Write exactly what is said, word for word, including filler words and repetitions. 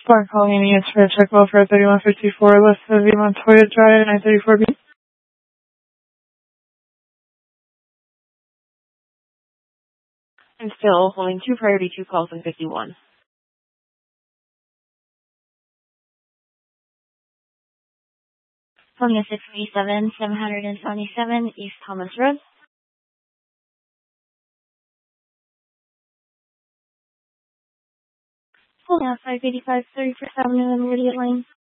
Smart calling any for a check welfare thirty-one fifty-four, West of Montoya Drive, nine thirty-four B. I'm still holding two priority two calls in fifty-one. Phone six three seven, seven seventy-seven East Thomas Road. Phone five eighty-five, thirty-first Avenue and Immediate Lane.